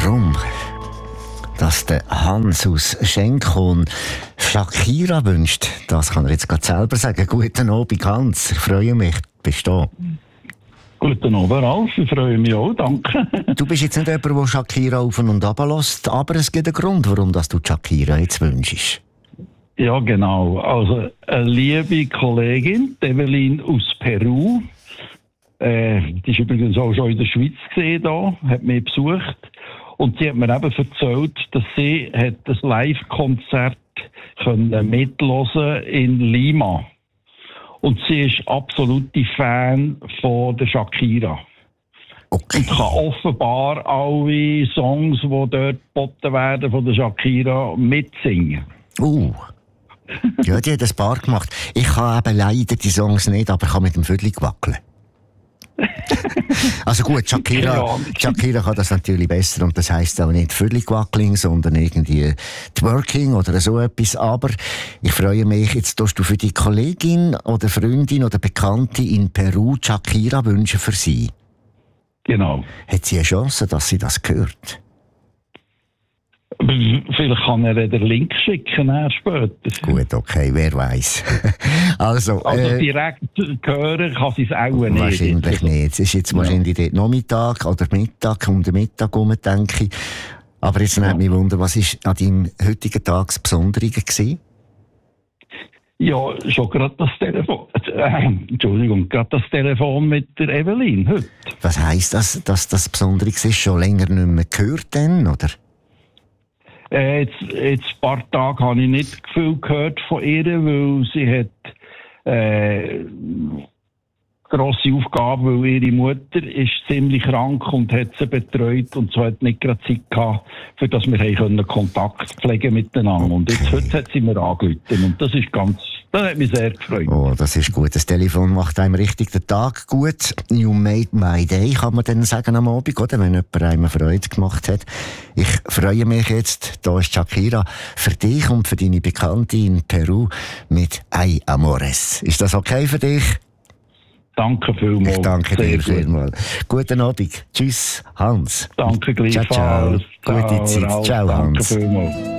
warum dass der Hans aus Schenkon Shakira wünscht, das kann er jetzt gerade selber sagen. Guten Abend, Hans. Ich freue mich, bist du da. Guten Abend, Ralf. Ich freue mich auch, danke. Du bist jetzt nicht jemand, der Shakira auf und ab lässt, aber es gibt einen Grund, warum du Shakira jetzt wünschst. Ja, genau. Also, eine liebe Kollegin, Evelyn aus Peru, die ist übrigens auch schon in der Schweiz gesehen, da, hat mich besucht. Und sie hat mir eben erzählt, dass sie hat ein Live-Konzert mithören in Lima. Und sie ist absolute Fan von der Shakira. Okay. Und kann offenbar alle Songs, die dort geboten werden von der Shakira, mitsingen. Ja, die hat ein paar gemacht. Ich kann eben leider die Songs nicht, aber ich kann mit dem Vödel wackeln. Also gut, Shakira kann das natürlich besser und das heisst auch nicht Vödel-Wackling, sondern irgendwie Twerking oder so etwas. Aber ich freue mich, jetzt tust du für die Kollegin oder Freundin oder Bekannte in Peru Shakira wünschen für sie. Genau. Hat sie eine Chance, dass sie das hört? Vielleicht kann er den Link schicken später. Gut, okay, wer weiß. Also direkt hören kann sie es auch nicht. Wahrscheinlich nicht. Es ist jetzt wahrscheinlich dort Nachmittag oder Mittag, um den Mittag herum, denke ich. Aber jetzt nimmt mich Wunder, was war an deinem heutigen Tag das Besondere gewesen? Ja, schon gerade das Telefon. Gerade das Telefon mit der Evelyn heute. Was heisst das, dass das Besondere ist? Schon länger nicht mehr gehört denn, oder? Jetzt ein paar Tage habe ich nicht viel gehört von ihr, weil sie hat grosse Aufgabe, weil ihre Mutter ist ziemlich krank und hat sie betreut und so hat nicht gerade Zeit gehabt, für dass wir Kontakt pflegen miteinander. Und jetzt heute hat sie mir angerufen und das hat mich sehr gefreut. Oh, das ist gut. Das Telefon macht einem richtig den Tag gut. You made my day, kann man dann sagen am Abend, oder? Wenn jemand einem Freude gemacht hat. Ich freue mich jetzt, da ist Shakira, für dich und für deine Bekannte in Peru mit Ay Amores. Ist das okay für dich? Danke vielmals. Ich danke dir vielmals. Guten Abend. Tschüss, Hans. Danke gleichfalls. Ciao, ciao. Gute Zeit. Ciao, Hans. Danke vielmals.